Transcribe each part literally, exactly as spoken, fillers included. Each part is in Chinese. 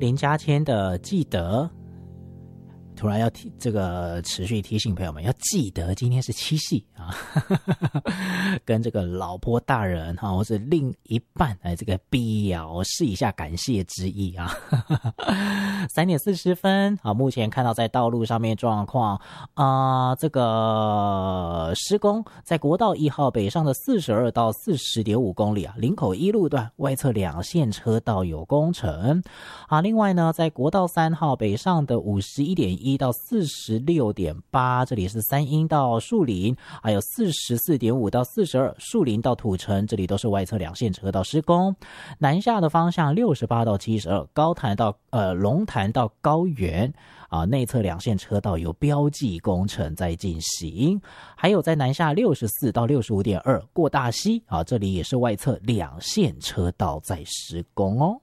林嘉谦的记得，突然要提这个持续提醒朋友们要记得今天是七夕啊，跟这个老婆大人哈、啊、或是另一半哎这个表示一下感谢之意啊。三点四十分啊，目前看到在道路上面状况啊、呃，这个施工在国道一号北上的四十二到四十点五公里啊，林口一路段外侧两线车道有工程啊。另外呢，在国道三号北上的五十一点一到四十六点八，这里是三鶯到树林，还有四十四点五到四十二树林到土城，这里都是外侧两线车道施工。南下的方向六十八到七十二，高潭到呃龙潭到高原啊，内侧两线车道有标记工程在进行。还有在南下六十四到六十五点二过大溪啊，这里也是外侧两线车道在施工哦。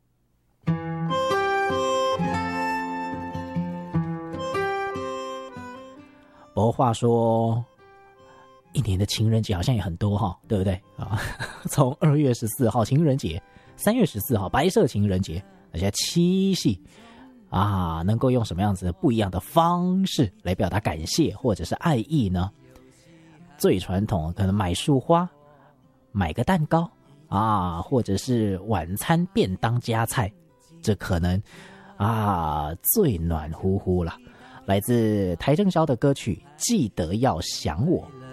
不过话说，一年的情人节好像也很多哈，对不对啊？从二月十四号情人节，三月十四号白色情人节，而且七夕啊，能够用什么样子不一样的方式来表达感谢或者是爱意呢？最传统可能买束花，买个蛋糕啊，或者是晚餐便当加菜，这可能啊最暖乎乎了。来自邰正宵的歌曲《记得要想我》。